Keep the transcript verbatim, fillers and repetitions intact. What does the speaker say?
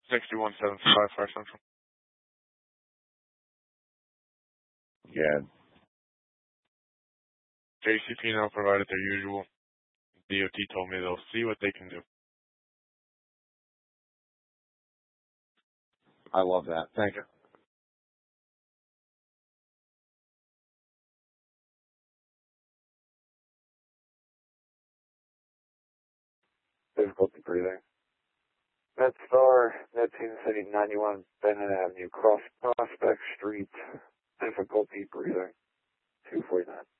sixty-one seven five five Central. Yeah. J C P now provided their usual. D O T told me they'll see what they can do. I love that. Thank you. Difficulty breathing. MedStar, Neptune City, ninety-one Bennett Avenue, Cross Prospect Street. Difficulty breathing. two forty-nine.